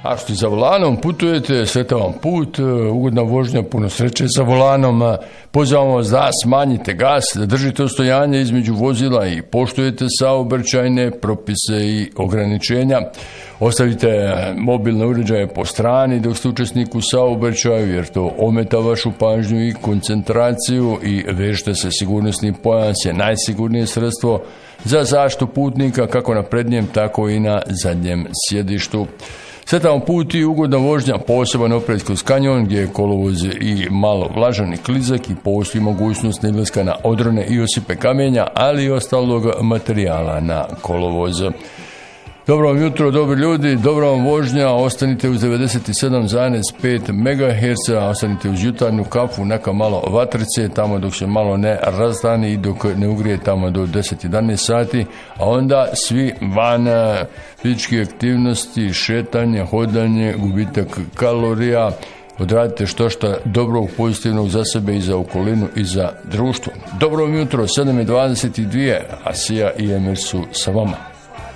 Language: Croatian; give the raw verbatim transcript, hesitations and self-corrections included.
A što za volanom putujete, sretan vam put, ugodna vožnja, puno sreće sa volanom. Pozivamo vas da smanjite gas, da držite ostojanje između vozila i poštujete saobraćajne propise i ograničenja. Ostavite mobilne uređaje po strani dok ste učesnik u saobraćaju, jer to ometa vašu pažnju i koncentraciju, i vežite se sigurnosni pojas, je najsigurnije sredstvo za zaštitu putnika kako na prednjem, tako i na zadnjem sjedištu. Sretan put i ugodna vožnja, poseban oprez kroz kanjon gdje je kolovoz i malo vlažan i klizak i postoji mogućnost izlaska na odrone i osipe kamenja, ali i ostalog materijala na kolovoz. Dobro vam jutro, dobri ljudi, dobro vam vožnja, ostanite uz devedeset sedam zarez pet megaherca, ostanite uz jutarnju kafu, neka malo vatrice, tamo dok se malo ne razdani i dok ne ugrije tamo do deset jedanaest sati, a onda svi van, fizičke aktivnosti, šetanje, hodanje, gubitak kalorija, odradite što šta dobrog, pozitivnog za sebe i za okolinu i za društvo. Dobro vam jutro, sedam i dvadeset dvije, Asija i Emir su sa vama.